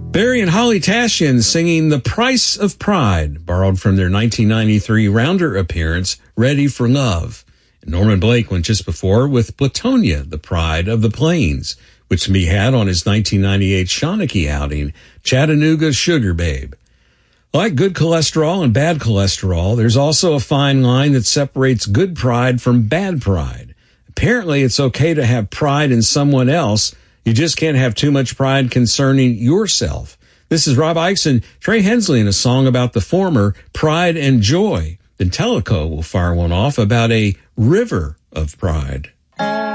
Barry and Holly Tashian singing The Price of Pride, borrowed from their 1993 Rounder appearance, Ready for Love. And Norman Blake went just before with Platonia, The Pride of the Plains, which can be had on his 1998 Shawnee outing, Chattanooga Sugar Babe. Like good cholesterol and bad cholesterol, there's also a fine line that separates good pride from bad pride. Apparently, it's okay to have pride in someone else. You just can't have too much pride concerning yourself. This is Rob Ickes and Trey Hensley in a song about the former, Pride and Joy. Then Teleco will fire one off about a river of pride.